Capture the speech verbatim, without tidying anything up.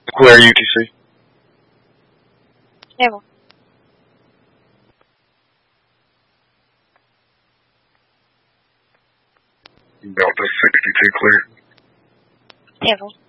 Clear U T C. Naval. Delta sixty-two clear. Naval.